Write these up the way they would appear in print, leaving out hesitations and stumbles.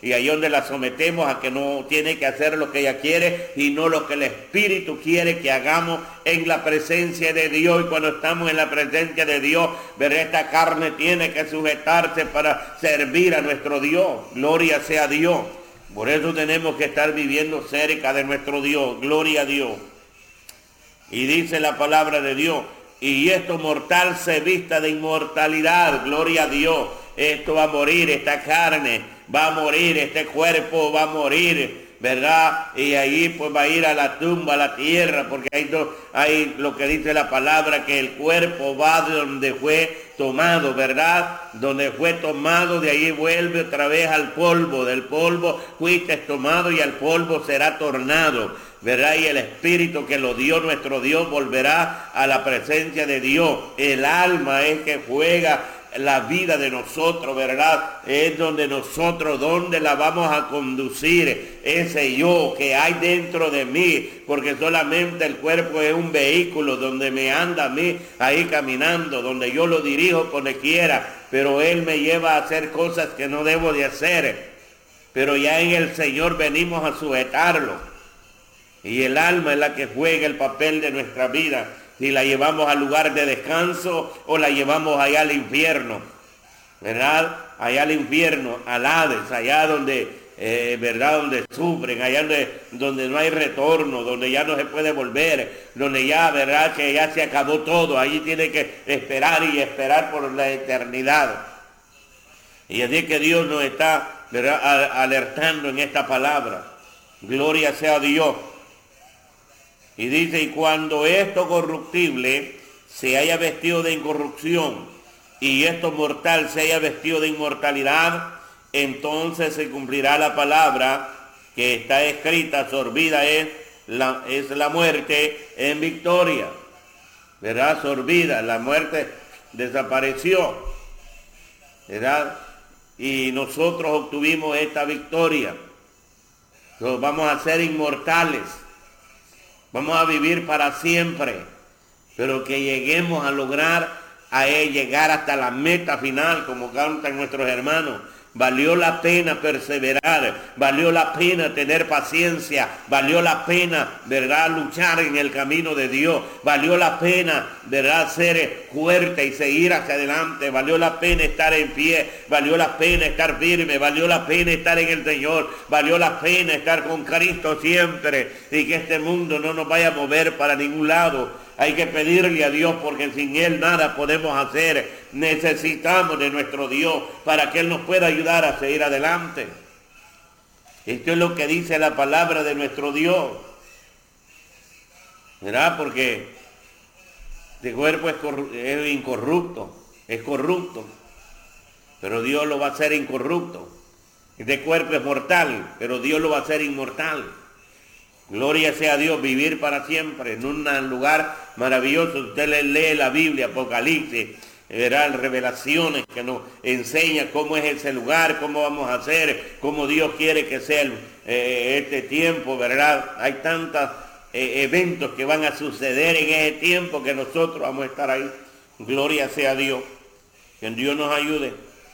y ahí donde la sometemos a que no tiene que hacer lo que ella quiere y no lo que el Espíritu quiere que hagamos en la presencia de Dios. Y cuando estamos en la presencia de Dios, ver esta carne tiene que sujetarse para servir a nuestro Dios. Gloria sea a Dios. Por eso tenemos que estar viviendo cerca de nuestro Dios. Gloria a Dios. Y dice la palabra de Dios, y esto mortal se vista de inmortalidad. Gloria a Dios. Esto va a morir, esta carne va a morir, este cuerpo va a morir, ¿verdad? Y ahí pues va a ir a la tumba, a la tierra, porque hay lo que dice la palabra, que el cuerpo va de donde fue tomado, ¿verdad? Donde fue tomado, de ahí vuelve otra vez al polvo, del polvo fuiste tomado y al polvo será tornado, ¿verdad? Y el Espíritu que lo dio nuestro Dios volverá a la presencia de Dios. El alma es que juega la vida de nosotros, ¿verdad? Es donde nosotros, donde la vamos a conducir, ese yo que hay dentro de mí, porque solamente el cuerpo es un vehículo donde me anda a mí ahí caminando, donde yo lo dirijo donde quiera, pero Él me lleva a hacer cosas que no debo de hacer, pero ya en el Señor venimos a sujetarlo, y el alma es la que juega el papel de nuestra vida, si la llevamos al lugar de descanso o la llevamos allá al infierno, ¿verdad? Allá al infierno, al Hades, allá donde, ¿verdad? Donde sufren, allá donde no hay retorno, donde ya no se puede volver, donde ya, ¿verdad? Que ya se acabó todo, ahí tiene que esperar y esperar por la eternidad. Y así que Dios nos está, ¿verdad? Alertando en esta palabra. Gloria sea a Dios. Y dice, y cuando esto corruptible se haya vestido de incorrupción y esto mortal se haya vestido de inmortalidad, entonces se cumplirá la palabra que está escrita, sorbida es la muerte en victoria. ¿Verdad? Sorbida, la muerte desapareció. ¿Verdad? Y nosotros obtuvimos esta victoria. Entonces vamos a ser inmortales. Vamos a vivir para siempre, pero que lleguemos a lograr llegar hasta la meta final, como cantan nuestros hermanos. Valió la pena perseverar, valió la pena tener paciencia, valió la pena, ¿verdad?, luchar en el camino de Dios, valió la pena, ¿verdad?, ser fuerte y seguir hacia adelante, valió la pena estar en pie, valió la pena estar firme, valió la pena estar en el Señor, valió la pena estar con Cristo siempre y que este mundo no nos vaya a mover para ningún lado. Hay que pedirle a Dios porque sin Él nada podemos hacer. Necesitamos de nuestro Dios para que Él nos pueda ayudar a seguir adelante. Esto es lo que dice la palabra de nuestro Dios. ¿Verdad? Porque este cuerpo es incorrupto, es corrupto, pero Dios lo va a hacer incorrupto. Este cuerpo es mortal, pero Dios lo va a hacer inmortal. Gloria sea a Dios, vivir para siempre en un lugar maravilloso. Usted lee la Biblia, Apocalipsis, verá revelaciones que nos enseña cómo es ese lugar, cómo vamos a hacer, cómo Dios quiere que sea este tiempo, ¿verdad? Hay tantos eventos que van a suceder en ese tiempo que nosotros vamos a estar ahí. Gloria sea a Dios. Que Dios nos ayude.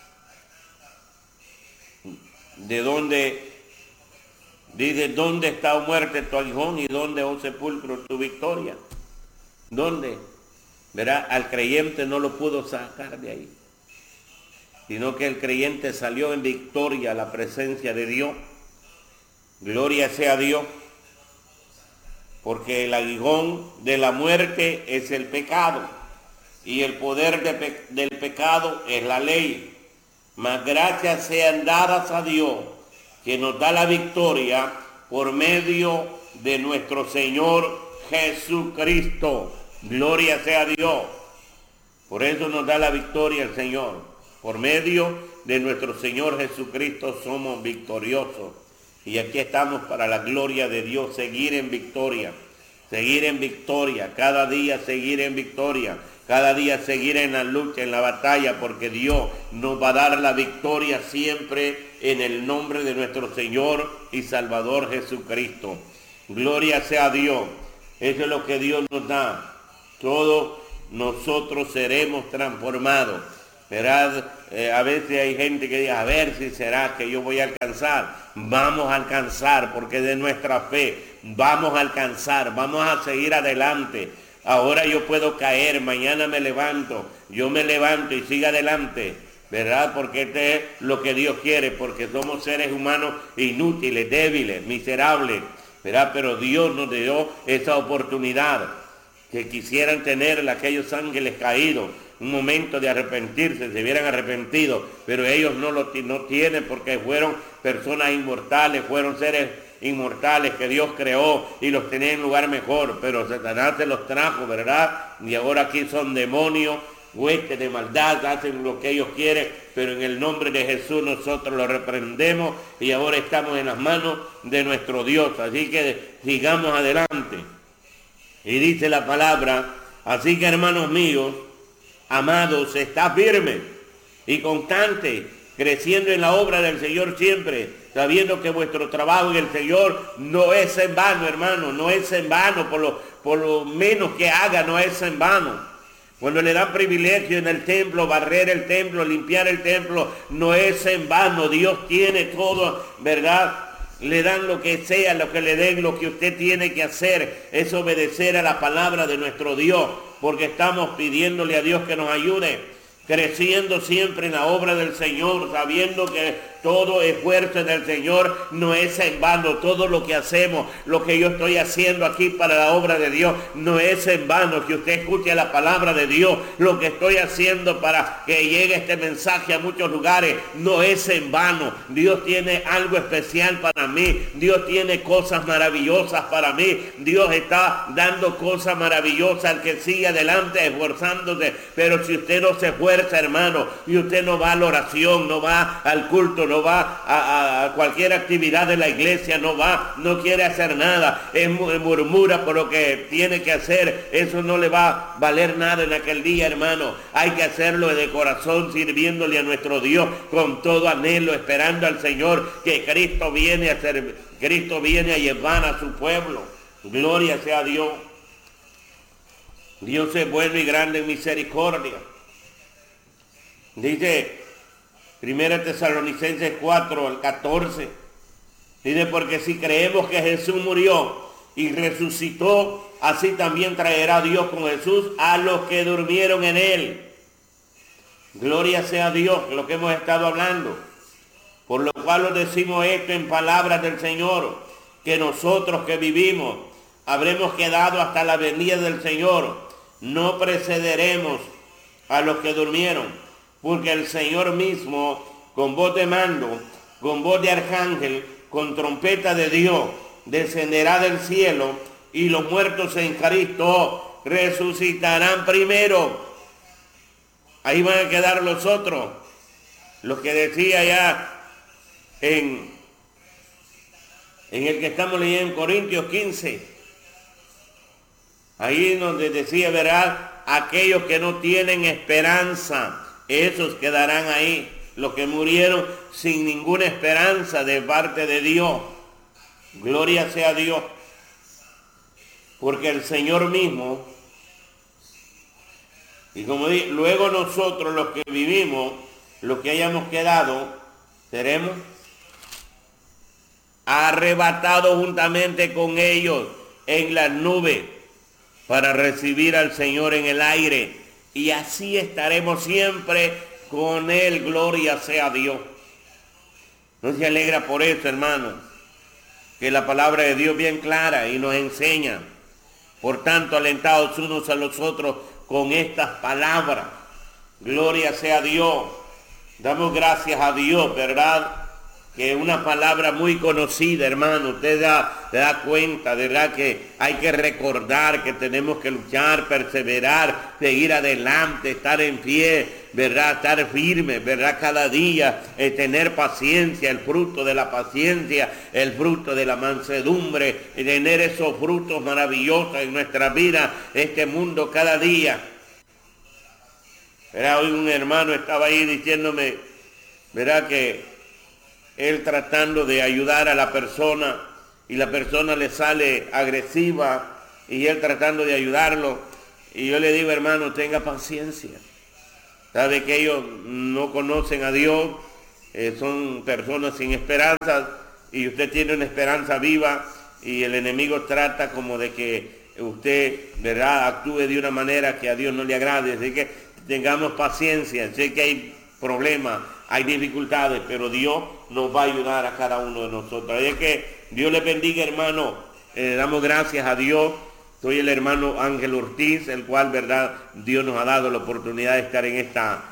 De donde dice, ¿dónde está, oh muerte, tu aguijón? ¿Y dónde, oh sepulcro, tu victoria? ¿Dónde? Verá, al creyente no lo pudo sacar de ahí, sino que el creyente salió en victoria a la presencia de Dios. Gloria sea a Dios, porque el aguijón de la muerte es el pecado, y el poder del pecado es la ley. Mas gracias sean dadas a Dios, que nos da la victoria por medio de nuestro Señor Jesucristo. Gloria sea a Dios. Por eso nos da la victoria el Señor. Por medio de nuestro Señor Jesucristo somos victoriosos. Y aquí estamos para la gloria de Dios, seguir en victoria. Seguir en victoria, cada día seguir en victoria. Cada día seguir en la lucha, en la batalla, porque Dios nos va a dar la victoria siempre en el nombre de nuestro Señor y Salvador Jesucristo. Gloria sea a Dios. Eso es lo que Dios nos da. Todos nosotros seremos transformados. ¿verdad? A veces hay gente que dice, a ver si será que yo voy a alcanzar. Vamos a alcanzar, porque de nuestra fe vamos a alcanzar, vamos a seguir adelante. Ahora yo puedo caer, mañana me levanto, yo me levanto y sigo adelante, ¿verdad? Porque este es lo que Dios quiere, porque somos seres humanos inútiles, débiles, miserables, ¿verdad? Pero Dios nos dio esa oportunidad que quisieran tener aquellos ángeles caídos, un momento de arrepentirse, se hubieran arrepentido, pero ellos no tienen, porque fueron personas inmortales, fueron seres inmortales que Dios creó y los tenía en lugar mejor, pero Satanás se los trajo, ¿verdad? Y ahora aquí son demonios, huestes de maldad, hacen lo que ellos quieren, pero en el nombre de Jesús nosotros lo reprendemos y ahora estamos en las manos de nuestro Dios. Así que sigamos adelante. Y dice la palabra, así que hermanos míos, amados, está firme y constante, creciendo en la obra del Señor siempre, sabiendo que vuestro trabajo en el Señor no es en vano, hermano, no es en vano, por lo menos que haga, no es en vano. Cuando le dan privilegio en el templo, barrer el templo, limpiar el templo, no es en vano. Dios tiene todo, ¿verdad? Le dan lo que sea, lo que le den, lo que usted tiene que hacer es obedecer a la palabra de nuestro Dios, porque estamos pidiéndole a Dios que nos ayude, creciendo siempre en la obra del Señor, sabiendo que todo esfuerzo en el Señor no es en vano. Todo lo que hacemos, lo que yo estoy haciendo aquí para la obra de Dios, no es en vano. Que usted escuche la palabra de Dios, lo que estoy haciendo para que llegue este mensaje a muchos lugares, no es en vano. Dios tiene algo especial para mí. Dios tiene cosas maravillosas para mí. Dios está dando cosas maravillosas al que sigue adelante esforzándose. Pero si usted no se esfuerza, hermano, y usted no va a la oración, no va al culto, no va a cualquier actividad de la iglesia, no quiere hacer nada, murmura por lo que tiene que hacer, eso no le va a valer nada en aquel día, hermano. Hay que hacerlo de corazón, sirviéndole a nuestro Dios con todo anhelo, esperando al Señor, que Cristo viene a llevar a su pueblo. Gloria sea a Dios. Dios es bueno y grande en misericordia. Dice 1 Tesalonicenses 4, el 14, dice, porque si creemos que Jesús murió y resucitó, así también traerá Dios con Jesús a los que durmieron en él. Gloria sea a Dios, lo que hemos estado hablando. Por lo cual os decimos esto en palabras del Señor, que nosotros que vivimos habremos quedado hasta la venida del Señor, no precederemos a los que durmieron. Porque el Señor mismo, con voz de mando, con voz de arcángel, con trompeta de Dios, descenderá del cielo, y los muertos en Cristo resucitarán primero. Ahí van a quedar los otros, los que decía ya en el que estamos leyendo en Corintios 15. Ahí donde decía, ¿verdad? Aquellos que no tienen esperanza, esos quedarán ahí, los que murieron sin ninguna esperanza de parte de Dios. Gloria sea a Dios. Porque el Señor mismo, y como dije, luego nosotros los que vivimos, los que hayamos quedado, seremos arrebatados juntamente con ellos en las nubes para recibir al Señor en el aire. Y así estaremos siempre con Él. Gloria sea a Dios. ¿No se alegra por eso, hermano? Que la palabra de Dios bien clara y nos enseña. Por tanto, alentados unos a los otros con estas palabras. Gloria sea a Dios. Damos gracias a Dios, ¿verdad? Que es una palabra muy conocida, hermano. Usted da cuenta, ¿verdad? Que hay que recordar que tenemos que luchar, perseverar, seguir adelante, estar en pie, ¿verdad? Estar firme, ¿verdad? Cada día, tener paciencia, el fruto de la paciencia, el fruto de la mansedumbre, tener esos frutos maravillosos en nuestra vida, este mundo cada día. ¿Verdad? Hoy un hermano estaba ahí diciéndome, ¿verdad? Que él tratando de ayudar a la persona y la persona le sale agresiva y él tratando de ayudarlo. Y yo le digo, hermano, tenga paciencia. Sabe que ellos no conocen a Dios, son personas sin esperanza, y usted tiene una esperanza viva, y el enemigo trata como de que usted, ¿verdad?, actúe de una manera que a Dios no le agrade. Así que tengamos paciencia. Sé que hay problemas, hay dificultades, pero Dios nos va a ayudar a cada uno de nosotros. Así que Dios les bendiga, hermano. Damos gracias a Dios. Soy el hermano Ángel Ortiz, el cual, verdad, Dios nos ha dado la oportunidad de estar en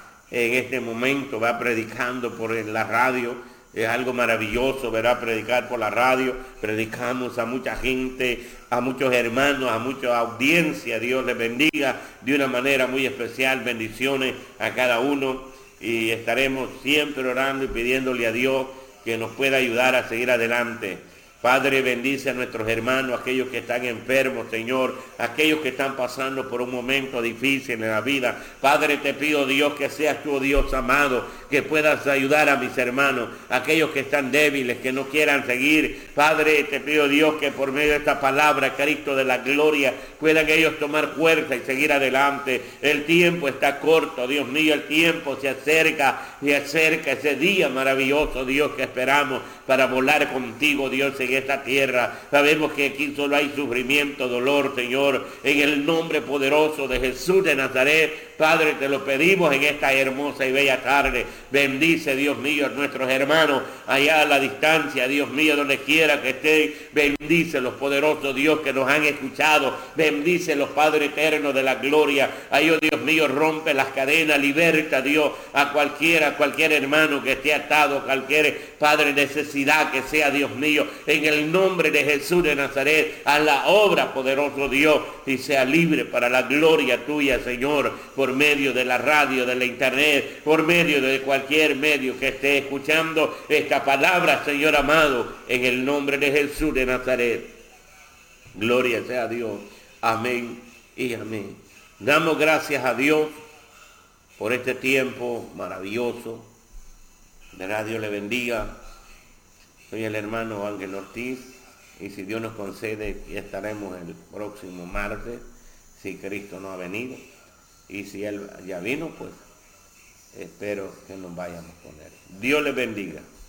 este momento, va predicando por la radio. Es algo maravilloso, ¿verdad? Predicar por la radio. Predicamos a mucha gente, a muchos hermanos, a mucha audiencia. Dios les bendiga de una manera muy especial. Bendiciones a cada uno. Y estaremos siempre orando y pidiéndole a Dios que nos pueda ayudar a seguir adelante. Padre, bendice a nuestros hermanos, aquellos que están enfermos, Señor, aquellos que están pasando por un momento difícil en la vida. Padre, te pido, Dios, que seas tú, Dios amado, que puedas ayudar a mis hermanos, aquellos que están débiles, que no quieran seguir. Padre, te pido, Dios, que por medio de esta palabra, Cristo de la gloria, puedan ellos tomar fuerza y seguir adelante. El tiempo está corto, Dios mío, el tiempo se acerca ese día maravilloso, Dios, que esperamos para volar contigo, Dios, en esta tierra. Sabemos que aquí solo hay sufrimiento, dolor, Señor. En el nombre poderoso de Jesús de Nazaret, Padre, te lo pedimos en esta hermosa y bella tarde. Bendice, Dios mío, a nuestros hermanos allá a la distancia, Dios mío, donde quiera que estén. Bendice los poderosos, Dios, que nos han escuchado. Bendice los Padre eterno de la gloria. Ay, oh Dios mío, rompe las cadenas, liberta, Dios, a cualquier hermano que esté atado, cualquier Padre necesidad que sea, Dios mío, en el nombre de Jesús de Nazaret, a la obra, poderoso Dios, y sea libre para la gloria tuya, Señor, por medio de la radio, de la internet, por medio de cualquier medio que esté escuchando esta palabra, Señor amado, en el nombre de Jesús de Nazaret. Gloria sea a Dios. Amén y amén. Damos gracias a Dios por este tiempo maravilloso. Dios le bendiga. Soy el hermano Ángel Ortiz, y si Dios nos concede, ya estaremos el próximo martes, si Cristo no ha venido, y si Él ya vino, pues espero que nos vayamos con Él. Dios le bendiga.